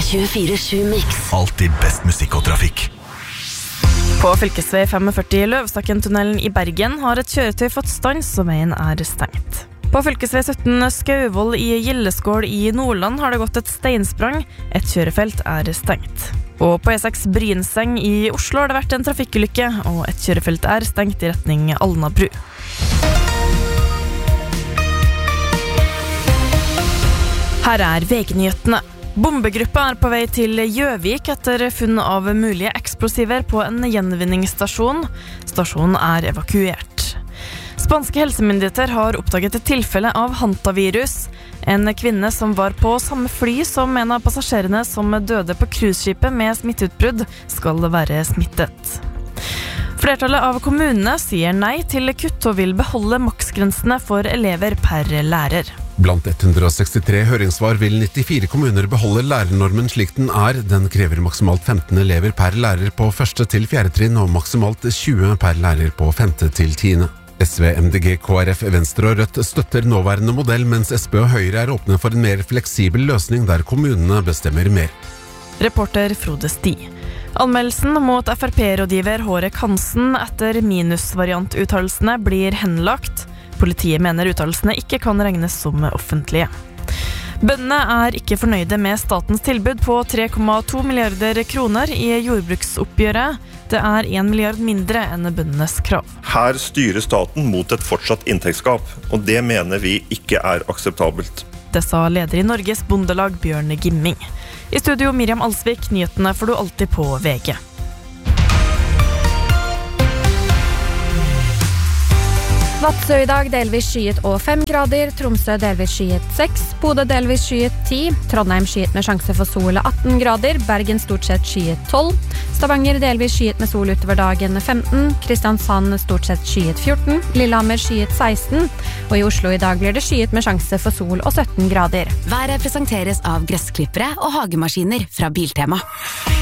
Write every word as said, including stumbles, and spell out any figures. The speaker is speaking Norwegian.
tjuefire sju Mix. Alltid best musikk og trafikk. På fylkesvei førtifem i Løvstakken-tunnelen i Bergen har et kjøretøy fått stans, og veien er stengt. På fylkesvei sytten Skauvoll i Gildeskål i Nordland har det gått et steinsprang. Et kjørefelt er stengt. Og på E seks Brynseng i Oslo har det vært en trafikkulykke, og et kjørefelt er stengt i retning Alnabru. Her er V G-nyhetene. Bombegruppa er på vei til Gjøvik etter funn av mulige eksplosiver på en gjenvinningsstasjon. Stasjonen er evakuert. Spanske helsemyndigheter har oppdaget et tilfelle av hantavirus. En kvinne som var på samme fly som en av passasjerene som døde på cruiseskipet med smitteutbrudd, skal være smittet. Flertallet av kommunene sier nei til kutt og vil beholde maksgrensene for elever per lærer. Blant ett hundre sekstitre høringssvar vil nittifire kommuner beholde lærernormen slik den er. Den krever maksimalt femten elever per lærer på første til fjerde trinn og maksimalt tjue per lærer på femte til tiende. S V, M D G, K R F, Venstre og Rødt støtter nåværende modell, mens S P og Høyre er åpne for en mer fleksibel løsning der kommunene bestemmer mer. Reporter Frode Sti. Anmeldelsen mot F R P-rådgiver Hårek Hansen etter minusvariantuttalelsene blir henlagt. Politiet mener uttalelsene ikke kan regnes som offentlige. Bøndene er ikke fornøyde med statens tilbud på tre komma to milliarder kroner i jordbruksoppgjøret. Det er en milliard mindre enn bøndenes krav. Her styrer staten mot et fortsatt inntektsgap, og det mener vi ikke er akseptabelt. Det sa leder i Norges Bondelag Bjørn Gimming. I studio Miriam Alsvik, nyhetene får du alltid på V G. Vadsø i dag delvis skyet og fem grader, Tromsø delvis skyet seks, Bodø delvis skyet ti, Trondheim skyet med sjanse for sol atten grader, Bergen stort sett skyet tolv, Stavanger delvis skyet med sol utover dagen femten, Kristiansand stort sett skyet fjorten, Lillehammer skyet seksten, og i Oslo i dag blir det skyet med sjanse for sol og sytten grader. Været presenteres av gressklippere og hagemaskiner fra Biltema.